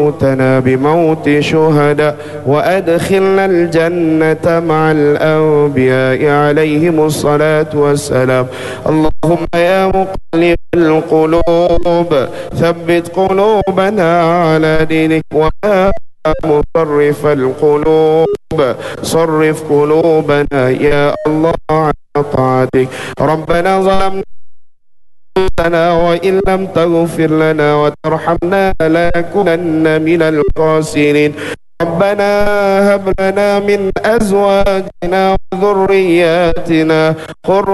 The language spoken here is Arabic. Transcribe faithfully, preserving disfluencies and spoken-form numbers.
موتنا بموت شهداء وأدخلنا الجنة مع الأنبياء عليهم الصلاة والسلام. اللهم يا مقلب القلوب ثبت قلوبنا على دينك، ويا مصرف القلوب صرف قلوبنا يا الله على طاعتك. ربنا ظلمنا وإن لم تغفر لنا وترحمنا لنكونن من الخاسرين. ربنا هب لنا من أزواجنا وذرياتنا قرة